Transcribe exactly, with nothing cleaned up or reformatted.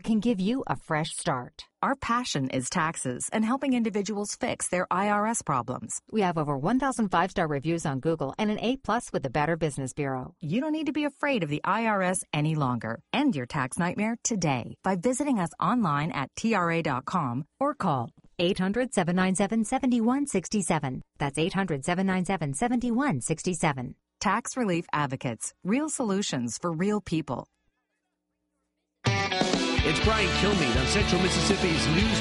can give you a fresh start. Our passion is taxes and helping individuals fix their I R S problems. We have over one thousand five-star reviews on Google and an A plus with the Better Business Bureau. You don't need to be afraid of the I R S any longer. End your tax nightmare today by visiting us online at T R A dot com or call eight hundred, seven nine seven, seven one six seven. That's eight hundred, seven nine seven, seven one six seven. Tax Relief Advocates. Real solutions for real people. It's Brian Kilmeade on Central Mississippi's News